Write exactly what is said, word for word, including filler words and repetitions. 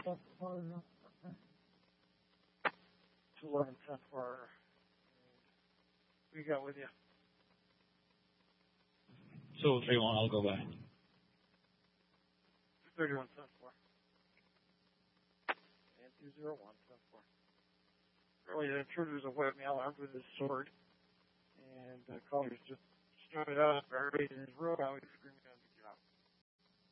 Two eleven ten four. We got with you. two three one. I'll go back. Two thirty one ten four. And two zero one ten four. Early the intruder's a white male armed with his sword, and the caller's just started out buried in his road. Now he's screaming